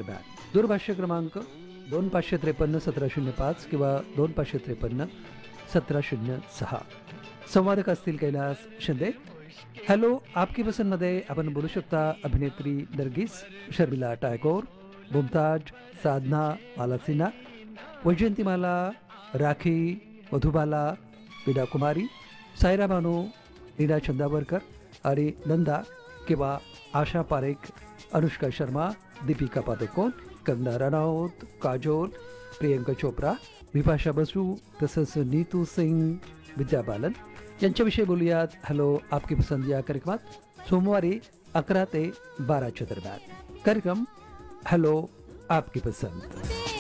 दरम्यान. दूरभाष्य क्रमांक 2553-1705 किंवा 2553-1706. संवादक असतील कैलास शिंदे. हॅलो आपकी पसंतमध्ये आपण बोलू शकता अभिनेत्री नर्गिस, शर्मिला टायगोर, मुमताज, साधना, माला सिन्हा, वैजयंतीमाला, राखी, मधुबाला, विदा कुमारी, सायरा बानू, नीना चंदावरकर आणि नंदा किंवा आशा पारेख, अनुष्का शर्मा, दीपिका पादुकोण, कंगना रनौत, काजोल, प्रियंका चोप्रा, बिपाशा बसू तसंच नीतू सिंग, विद्या बालन यांच्याविषयी बोलूयात. हॅलो आपकी पसंत या कार्यक्रमात सोमवारी 11 ते 12च्या दरम्यान. कार्यक्रम हॅलो आपकी पसंत.